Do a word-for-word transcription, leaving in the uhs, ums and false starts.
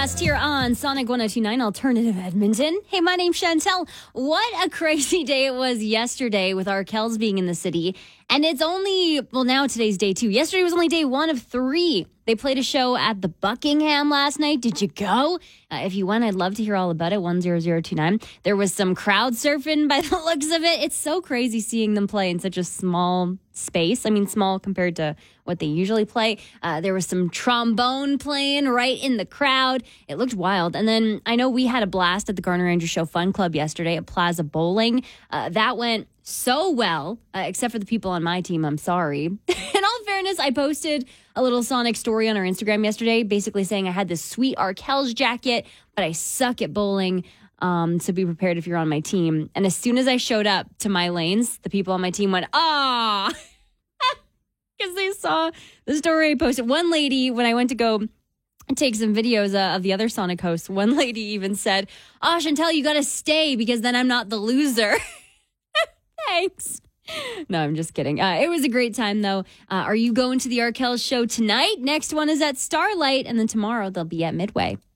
Forecast here on Sonic one oh two point nine Alternative Edmonton. Hey, my name's Chantel. What a crazy day it was yesterday with Arkells being in the city. And it's only, well, now today's day two. Yesterday was only day one of three. They played a show at the Buckingham last night. Did you go? Uh, if you went, I'd love to hear all about it. one zero zero two nine. There was some crowd surfing by the looks of it. It's so crazy seeing them play in such a small space. I mean, small compared to what they usually play. Uh, there was some trombone playing right in the crowd. It looked wild. And then I know we had a blast at the Garner Ranger Show Fun Club yesterday at Plaza Bowling. Uh, that went so well, uh, except for the people on my team. I'm sorry. In all fairness, I posted a little Sonic story on our Instagram yesterday, basically saying I had this sweet Arkells jacket, but I suck at bowling. Um, so be prepared if you're on my team. And as soon as I showed up to my lanes, the people on my team went, ah, because they saw the story I posted. One lady, when I went to go take some videos uh, of the other Sonic hosts, one lady even said, oh, Chantel, you got to stay because then I'm not the loser. Thanks. No, I'm just kidding. Uh, it was a great time, though. Uh, are you going to the Arkells show tonight? Next one is at Starlight, and then tomorrow they'll be at Midway.